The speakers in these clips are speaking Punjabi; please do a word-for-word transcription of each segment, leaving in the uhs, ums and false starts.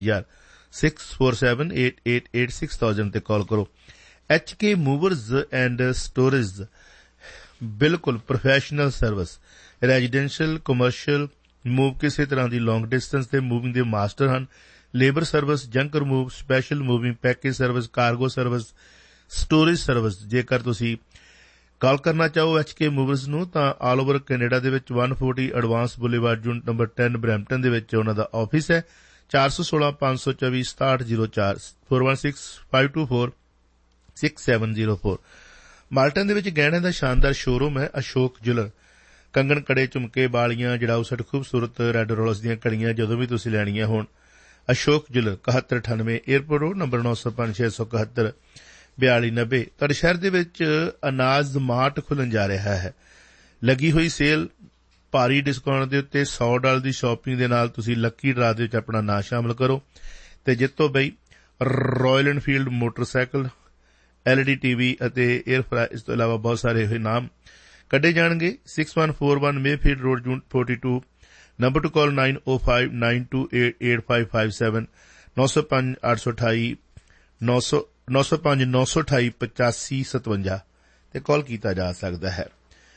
ਯਾਰ six four seven eight eight eight six thousand 'ਤੇ ਕਾਲ ਕਰੋ। ਐਚ ਕੇ ਮੂਵਰਜ਼ ਐਂਡ ਸਟੋਰੇਜ ਬਿਲਕੁਲ professional service, residential commercial move ਕਿਸੇ ਤਰ੍ਹਾਂ ਦੀ ਲੌਂਗ ਡਿਸਟੈਂਸ ਦੇ ਮੂਵਿੰਗ ਦੇ ਮਾਸਟਰ ਹਨ। Labour service, junk remove, special moving, package service, cargo service, storage service. ਜੇਕਰ ਤੁਸੀਂ ਕਾਲ ਕਰਨਾ ਚਾਹੋ ਐਚ ਕੇ ਮੂਵਰਜ਼ ਨੂੰ ਤਾਂ ਆਲ ਓਵਰ ਕੈਨੇਡਾ ਦੇ ਵਿੱਚ ਇੱਕ ਸੌ ਚਾਲੀ ਐਡਵਾਂਸ ਬੁਲੇਵਾਰਡ ਯੂਨਿਟ ਨੰਬਰ ਦਸ ਬਰੈਂਪਟਨ ਦੇ ਵਿੱਚ ਉਹਨਾਂ ਦਾ ਆਫਿਸ ਹੈ। ਚਾਰ ਸੌ ਸੋਲਾਂ ਪੰਜ ਸੌ ਚੌਵੀ ਸਤਾਹਠ ਜ਼ੀਰੋ ਚਾਰ four one six five two four six seven zero four. Malton ਦੇ ਵਿੱਚ ਗਹਿਣਿਆਂ ਦਾ ਸ਼ਾਨਦਾਰ ਸ਼ੋਰੂਮ ਹੈ ਅਸ਼ੋਕ ਜੁਲਰ। ਕੰਗਣ, ਕੜੇ, ਝੁਮਕੇ, ਬਾਲੀਆਂ, ਜੜਾਊ ਸੈੱਟ, ਖੂਬਸੂਰਤ ਰੈੱਡ ਰੋਲਸ ਦੀਆਂ ਕੜੀਆਂ ਜਦੋਂ ਵੀ ਤੁਸੀਂ ਲੈਣੀਆਂ ਹੋਣ ਅਸ਼ੋਕ ਜੁਲਰ ਇਕਹੱਤਰ ਅਠਾਨਵੇਂ ਏਅਰਪੋਰਟ ਰੋਡ ਨੰਬਰ ਨੌ ਸੌ ਪੰਜ ਛੇ ਸੌ ਇਕਹੱਤਰ ਬਿਆਲੀ ਨੱਬੇ। ਤੁਹਾਡੇ ਸ਼ਹਿਰ ਦੇ ਵਿੱਚ ਅਨਾਜ ਮਾਰਟ ਖੁੱਲ੍ਹਣ ਜਾ ਰਿਹਾ ਹੈ। ਲੱਗੀ ਹੋਈ ਸੇਲ, ਭਾਰੀ ਡਿਸਕਾਊਂਟ ਦੇ ਉੱਤੇ ਸੌ ਡਾਲਰ ਦੀ ਸ਼ਾਪਿੰਗ ਦੇ ਨਾਲ ਤੁਸੀਂ ਲੱਕੀ ਡਰਾ ਦੇ ਵਿੱਚ ਆਪਣਾ ਨਾਂ ਸ਼ਾਮਲ ਕਰੋ ਅਤੇ ਜਿੱਤੋ ਬਈ royal Enfield motorcycle, L E D T V ਅਤੇ ਏਅਰ ਫਰਾਈ। ਇਸ ਤੋਂ ਇਲਾਵਾ ਬਹੁਤ ਸਾਰੇ ਇਨਾਮ ਕੱਢੇ ਜਾਣਗੇ। Six one four one Mayfield road unit forty to. Number two call nine O five nine to eight eight five five seven ਨੌ ਸੌ ਪੰਜ ਅੱਠ ਸੌ ਅਠਾਈ ਨੌ ਸੌ ਨੌ ਸੌ ਪੰਜ ਨੌ ਸੌ ਅਠਾਈ ਪਚਾਸੀ ਸਤਵੰਜਾ 'ਤੇ ਕਾਲ ਕੀਤਾ ਜਾ ਸਕਦਾ ਹੈ।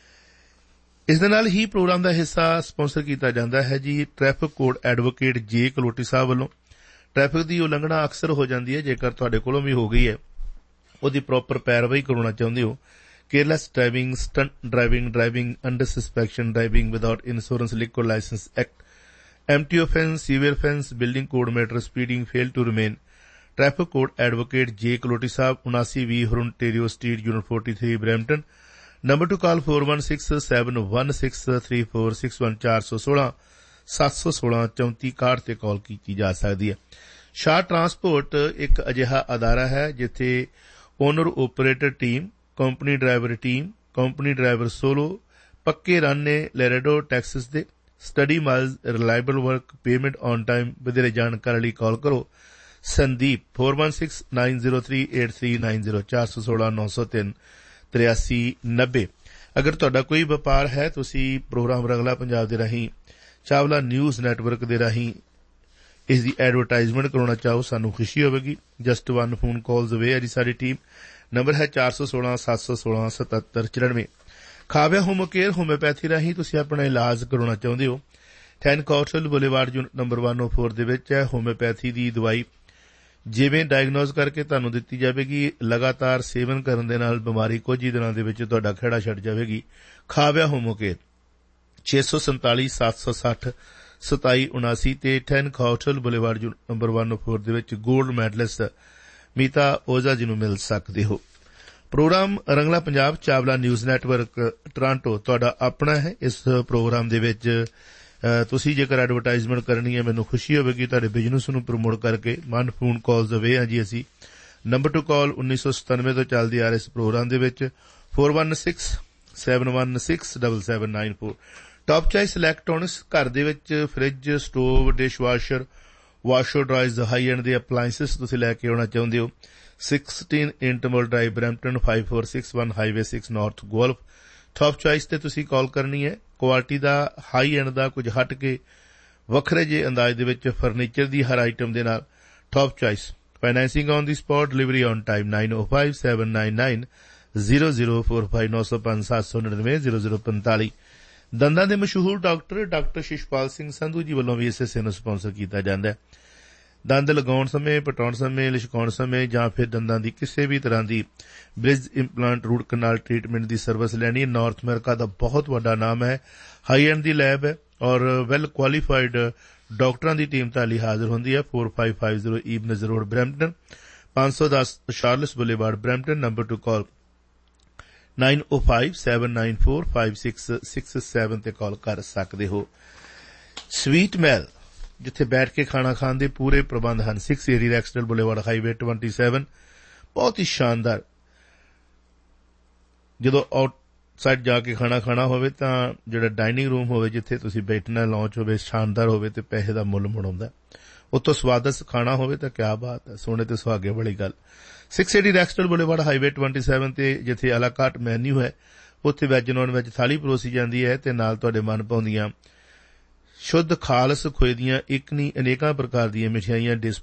ਇਸ ਦੇ ਨਾਲ ਹੀ ਪ੍ਰੋਗਰਾਮ ਦਾ ਹਿੱਸਾ ਸਪਾਂਸਰ ਕੀਤਾ ਜਾਂਦਾ ਹੈ ਜੀ ਟ੍ਰੈਫਿਕ ਕੋਡ ਐਡਵੋਕੇਟ ਜੇ ਕਲੋਟੀ ਸਾਹਿਬ ਵੱਲੋਂ। ਟ੍ਰੈਫਿਕ ਦੀ ਉਲੰਘਣਾ ਅਕਸਰ ਹੋ ਜਾਂਦੀ ਹੈ, ਜੇਕਰ ਤੁਹਾਡੇ ਕੋਲੋਂ ਵੀ ਹੋ ਗਈ ਹੈ ਉਹਦੀ ਪ੍ਰੋਪਰ ਪੈਰਵਾਈ ਕਰਾਉਣਾ ਚਾਹੁੰਦੇ ਹੋ। Careless driving, stunt driving, driving under ਸਸਪੈਕਸ਼ਨ, driving without insurance, liquor licence act, empty offense, severe offense, building code matter, speeding, fail to remain. Traffic code advocate ਜੇ ਕਲੋਟੀ ਸਾਹਿਬ, ਉਨਾਸੀ ਵੀਹ ਹਰੋਨਟੇਰੀਓ street unit forty three Brampton. Number two ਕਾਲ four one six seven one six three four six one ਚਾਰ ਸੌ ਸੋਲਾਂ ਸੱਤ ਸੌ ਸੋਲਾਂ ਚੌਂਤੀ ਇਕਾਹਠ 'ਤੇ ਕਾਲ ਕੀਤੀ ਜਾ ਸਕਦੀ ਹੈ। ਸ਼ਾਹ ਟਰਾਂਸਪੋਰਟ ਇੱਕ ਅਜਿਹਾ ਅਦਾਰਾ ਹੈ ਜਿੱਥੇ owner operator team, company driver team, company driver solo, ਪੱਕੇ ਰਨ ਨੇ ਲੈਰੇਡੋ ਟੈਕਸਸ ਦੇ। Study ਮਾਈਲਜ਼, reliable work, payment on time. ਵਧੇਰੇ ਜਾਣਕਾਰੀ ਲਈ ਕਾਲ ਕਰੋ Sandeep four one six nine zero three eight three nine zero ਚਾਰ ਸੌ ਸੋਲਾਂ ਨੌ ਸੌ ਤਿੰਨ ਤਰਿਆਸੀ ਨੱਬੇ। ਅਗਰ ਤੁਹਾਡਾ ਕੋਈ ਵਪਾਰ ਹੈ, ਤੁਸੀਂ ਪ੍ਰੋਗਰਾਮ ਰੰਗਲਾ ਪੰਜਾਬ ਦੇ ਰਾਹੀਂ, ਚਾਵਲਾ ਨਿਊਜ਼ ਨੈਟਵਰਕ ਦੇ ਰਾਹੀਂ ਇਸ ਦੀ ਐਡਵਰਟਾਈਜ਼ਮੈਂਟ ਕਰਾਉਣਾ ਚਾਹੋ, ਸਾਨੂੰ ਖੁਸ਼ੀ ਹੋਵੇਗੀ। ਜਸਟ ਵਨ ਫੋਨ ਕਾਲਜ਼ ਅਵੇ ਹੈ ਜੀ ਸਾਡੀ ਟੀਮ। ਨੰਬਰ ਹੈ ਚਾਰ ਸੌ ਸੋਲਾਂ ਸੱਤ ਸੌ ਸੋਲਾਂ ਸਤੱਤਰ ਚੁਰਾਨਵੇਂ। ਖਾਵਿਆ ਹੋਮੋ ਕੇਅਰ ਹੋਮਿਓਪੈਥੀ ਰਾਹੀਂ ਤੁਸੀਂ ਆਪਣਾ ਇਲਾਜ ਕਰਾਉਣਾ ਚਾਹੁੰਦੇ ਹੋ, ਟੈਨ ਕੌਸ਼ਲ ਬੁਲੇਵਾਰਡ ਯੂਨਿਟ ਨੰਬਰ ਵਨ ਓ ਫੋਰ ਦੇ ਵਿੱਚ ਹੈ। ਹੋਮਿਓਪੈਥੀ ਦੀ ਦਵਾਈ ਜਿਵੇਂ ਡਾਇਗਨੋਜ਼ ਕਰਕੇ ਤੁਹਾਨੂੰ ਦਿੱਤੀ ਜਾਵੇਗੀ, ਲਗਾਤਾਰ ਸੇਵਨ ਕਰਨ ਦੇ ਨਾਲ ਬਿਮਾਰੀ ਕੁਝ ਹੀ ਦਿਨਾਂ ਦੇ ਵਿੱਚ ਤੁਹਾਡਾ ਖਹਿੜਾ ਛੱਡ ਜਾਵੇਗੀ। ਖਾਵਿਆ ਹੋਮੋ ਕੇਅਰ ਛੇ ਸੌ ਸੰਤਾਲੀ ਸੱਤ ਸੌ ਸੱਠ ਸਤਾਈ ਉਨਾਸੀ ਤੇ ਟੈਨ ਕੌਸ਼ਲ ਬੁਲੇਵਾਰਡ ਯੂਨਿਟ ਨੰਬਰ ਵਨ ਓ ਫੋਰ ਦੇ ਵਿੱਚ ਗੋਲਡ ਮੈਡਲਿਸਟ ਮੀਤਾ ਓਜ਼ਾ ਜੀ ਨੂੰ ਮਿਲ ਸਕਦੇ ਹੋ। ਪ੍ਰੋਗਰਾਮ ਰੰਗਲਾ Punjab Chawla news network Toronto ਤੁਹਾਡਾ ਆਪਣਾ ਹੈ। ਇਸ ਪ੍ਰੋਗਰਾਮ ਦੇ ਵਿੱਚ ਤੁਸੀਂ ਜੇਕਰ ਐਡਵਰਟਾਈਜ਼ਮੈਂਟ ਕਰਨੀ ਹੈ, ਮੈਨੂੰ ਖੁਸ਼ੀ ਹੋਵੇਗੀ ਤੁਹਾਡੇ ਬਿਜ਼ਨਸ ਨੂੰ ਪ੍ਰਮੋਟ ਕਰਕੇ। ਵਨ ਫੋਨ ਕਾਲਜ਼ ਅਵੇ ਹਾਂ ਜੀ ਅਸੀਂ। ਨੰਬਰ ਟੂ ਕਾਲ ਉੱਨੀ ਸੌ ਸਤਾਨਵੇਂ ਤੋਂ ਚੱਲਦੀ ਆ ਰਹੀ ਇਸ ਪ੍ਰੋਗਰਾਮ ਦੇ ਵਿੱਚ four one six seven one six double seven nine four. Top ਚਾਈਸ electronics, ਘਰ ਦੇ ਵਿੱਚ fridge, stove, dish washer, washer ਡਰਾਇਜ਼, high end ਦੇ ਅਪਲਾਇੰਸਿਸ ਤੁਸੀਂ ਲੈ ਕੇ ਆਉਣਾ ਚਾਹੁੰਦੇ ਹੋ। Sixteen ਇੰਟਰਮਲ drive Brampton five four six one highway six north golf. Top ਚਾਈਸ ਤੇ ਤੁਸੀਂ ਕਾਲ ਕਰਨੀ ਹੈ। ਕੁਆਲਿਟੀ ਦਾ, ਹਾਈ ਐਂਡ ਦਾ, ਕੁਝ ਹਟ ਕੇ ਵੱਖਰੇ ਜਿਹੇ ਅੰਦਾਜ਼ ਦੇ ਵਿੱਚ ਫਰਨੀਚਰ ਦੀ ਹਰ ਆਈਟਮ ਦੇ ਨਾਲ top ਚਾਈਸ। Financing on the spot, delivery on time. Nine O five seven nine nine zero zero four five ਨੌ ਸੌ ਪੰਜ ਸੱਤ ਸੌ ਨੜਿਨਵੇਂ ਜ਼ੀਰੋ ਜ਼ੀਰੋ ਪੰਤਾਲੀ। ਦੰਦਾਂ ਦੇ ਮਸ਼ਹੂਰ ਡਾਕਟਰ ਡਾਕਟਰ ਸ਼ਿਸ਼ਪਾਲ ਸਿੰਘ ਸੰਧੂ ਜੀ ਵੱਲੋਂ ਵੀ ਇਸ ਹਿੱਸੇ ਨੂੰ ਸਪਾਂਸਰ ਕੀਤਾ ਜਾਂਦਾ ਹੈ। ਦੰਦ ਲਗਾਉਣ ਸਮੇਂ, ਪਟਾਉਣ ਸਮੇਂ, ਲਿਸ਼ਕਾਉਣ ਸਮੇਂ ਜਾਂ ਫਿਰ ਦੰਦਾਂ ਦੀ ਕਿਸੇ ਵੀ ਤਰ੍ਹਾਂ ਦੀ ਬ੍ਰਿਜ, ਇੰਪਲਾਂਟ, ਰੂਟ ਕਨਾਲ ਟ੍ਰੀਟਮੈਂਟ ਦੀ ਸਰਵਿਸ ਲੈਣੀ ਹੈ। ਨਾਰਥ ਅਮਰੀਕਾ ਦਾ ਬਹੁਤ ਵੱਡਾ ਨਾਮ ਹੈ, ਹਾਈ ਐਂਡ ਦੀ ਲੈਬ ਹੈ ਔਰ ਵੈਲ ਕੁਆਲੀਫਾਈਡ ਡਾਕਟਰਾਂ ਦੀ ਟੀਮ ਤੁਹਾਡੇ ਲਈ ਹਾਜ਼ਰ ਹੁੰਦੀ ਹੈ। Four five five zero ਈਵਨਜ਼ road Brampton, ਪੰਜ ਸੌ ਦਸ ਸ਼ਾਰਲਸ ਬੁਲੇਵਾਰਡ ਬਰੈਂਪਟਨ। ਨੰਬਰ ਟੂ ਕਾਲ ਨਾਈਨ ਓ five seven nine four five six six seven 'ਤੇ ਕਾਲ ਕਰ ਸਕਦੇ ਹੋ। ਸਵੀਟ ਮੈਲ, ਜਿੱਥੇ ਬੈਠ ਕੇ ਖਾਣਾ ਖਾਣ ਦੇ ਪੂਰੇ ਪ੍ਰਬੰਧ ਹਨ। ਸਿਕਸ ਏਰੀ ਰੈਕਸਡਲ ਬੁਲੇਵਾਰਡ ਹਾਈਵੇ ਟਵੈਂਟੀ ਸੈਵਨ। ਬਹੁਤ ਹੀ ਸ਼ਾਨਦਾਰ। ਜਦੋਂ ਆਊਟਸਾਈਡ ਜਾ ਕੇ ਖਾਣਾ ਖਾਣਾ ਹੋਵੇ ਤਾਂ ਜਿਹੜਾ ਡਾਈਨਿੰਗ ਰੂਮ ਹੋਵੇ, ਜਿੱਥੇ ਤੁਸੀਂ ਬੈਠਣਾ, ਲਾਂਚ ਹੋਵੇ, ਸ਼ਾਨਦਾਰ ਹੋਵੇ ਤੇ ਪੈਸੇ ਦਾ ਮੁੱਲ ਮੁੜਾਉਂਦਾ। ਉੱਥੋਂ ਸਵਾਦਿਸ਼ਟ ਖਾਣਾ ਹੋਵੇ ਤਾਂ ਕਿਆ ਬਾਤ ਹੈ, ਸੋਨੇ ਤੇ ਸੁਹਾਗੇ ਵਾਲੀ ਗੱਲ। Six eighty ਰੈਕਸਡਲ boulevard highway twenty seven 'ਤੇ ਜਿੱਥੇ ਅਲਾ ਕਾਟ ਮੈਨਿਊ ਹੈ, ਉੱਥੇ ਵੈਜ ਨੌਨ ਵੈਜ ਥਾਲੀ ਪਰੋਸੀ ਜਾਂਦੀ ਹੈ ਤੇ ਨਾਲ ਤੁਹਾਡੇ ਮਨ ਭਾਉਂਦੀਆਂ ਸ਼ੁੱਧ ਖਾਲਸ ਖੋਏ ਦੀਆਂ ਇੱਕ ਨਹੀਂ ਅਨੇਕਾਂ ਪ੍ਰਕਾਰ ਦੀਆਂ ਮਿਠਾਈਆਂ